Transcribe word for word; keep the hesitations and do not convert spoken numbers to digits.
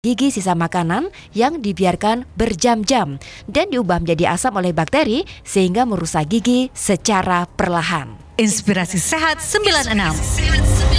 Gigi sisa makanan yang dibiarkan berjam-jam dan diubah menjadi asam oleh bakteri sehingga merusak gigi secara perlahan. Inspirasi Sehat sembilan puluh enam.